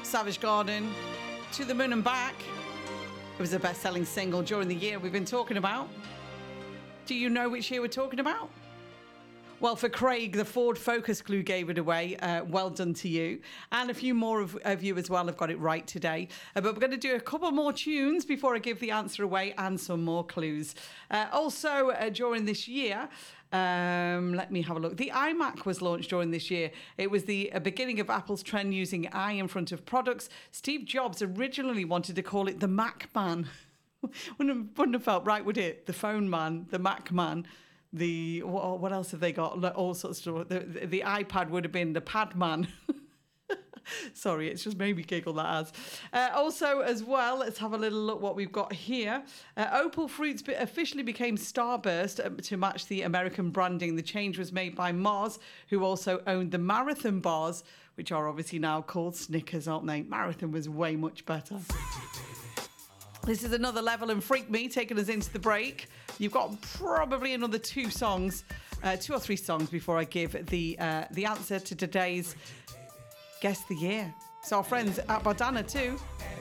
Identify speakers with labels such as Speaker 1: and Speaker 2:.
Speaker 1: Savage Garden, To the Moon and Back. It was a best-selling single during the year we've been talking about. Do you know which year we're talking about? Well, for Craig, the Ford Focus Clue gave it away. Well done to you. And a few more of you as well have got it right today. But we're going to do a couple more tunes before I give the answer away and some more clues. Also, during this year, let me have a look. The iMac was launched during this year. It was the beginning of Apple's trend using I in front of products. Steve Jobs originally wanted to call it the Mac Man. wouldn't have felt right, would it? The phone man, the Mac Man. What else have they got? All sorts of stuff. The iPad would have been the Pad Man. Sorry, it's just made me giggle, that has. Also, as well, let's have a little look what we've got here. Opal Fruits officially became Starburst to match the American branding. The change was made by Mars, who also owned the Marathon bars, which are obviously now called Snickers, aren't they? Marathon was way much better. This is Another Level and Freak Me, taking us into the break. You've got probably another two or three songs before I give the answer to today's Guess the Year. So our friends at Bardana too.